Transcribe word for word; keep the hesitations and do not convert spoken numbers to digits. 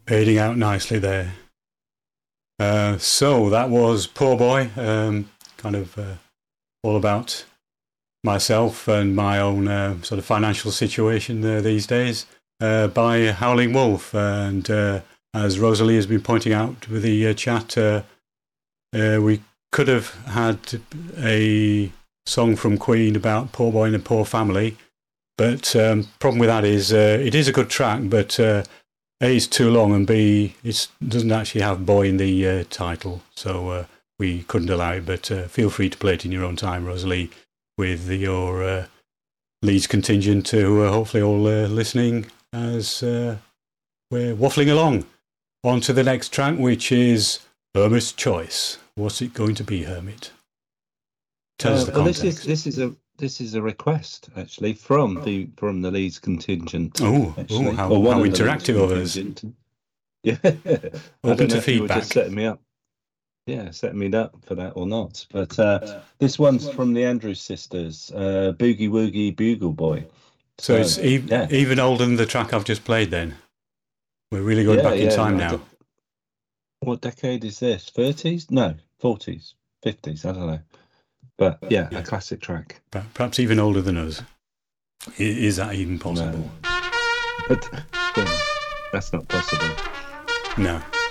fading out nicely there. Uh, so that was Poor Boy, um, kind of uh, all about myself and my own uh, sort of financial situation uh, these days, uh, by Howling Wolf. And uh, as Rosalie has been pointing out with the uh, chat, uh, uh, we could have had a song from Queen about Poor Boy and a Poor Family, but um, problem with that is uh, it is a good track, but uh, A, it's too long, and B, it doesn't actually have boy in the uh, title, so uh, we couldn't allow it. But uh, feel free to play it in your own time, Rosalie, with your uh, Leeds contingent, to uh, hopefully all uh, listening as uh, we're waffling along. On to the next track, which is Hermit's Choice. What's it going to be, Hermit? Tell uh, us the well, context. This is, this is a this is a request actually from the from the Leeds contingent. Oh, oh how, how interactive of us! Yeah, open to feedback. Just setting me up. Yeah, setting me up for that or not. But uh, this one's from the Andrews Sisters, uh, Boogie Woogie Bugle Boy. So, so it's ev- yeah. even older than the track I've just played. Then we're really going yeah, back in yeah, time now. What decade is this? thirties? No, forties, fifties. I don't know. But yeah, yeah, a classic track. Perhaps even older than us. Is that even possible? No. But, yeah, that's not possible. No.